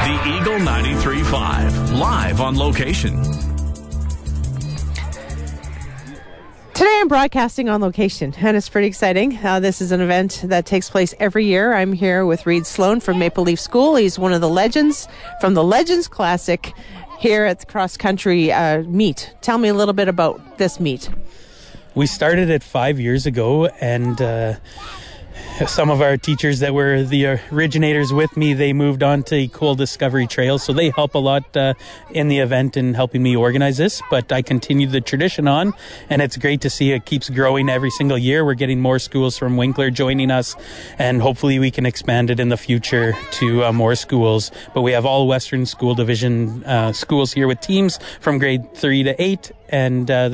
The Eagle 93.5, live on location. Today I'm broadcasting on location, and it's pretty exciting. This is an event that takes place every year. I'm here with Reed Sloan from Maple Leaf School. He's one of the legends from the Legends Classic here at the cross country meet. Tell me a little bit about this meet. We started it 5 years ago, and some of our teachers that were the originators with me, they moved on to Cool Discovery Trail, so they help a lot in the event and helping me organize this. But I continue the tradition on, and it's great to see it keeps growing every single year. We're getting more schools from Winkler joining us, and hopefully we can expand it in the future to more schools. But we have all Western School Division schools here with teams from grade 3 to 8, and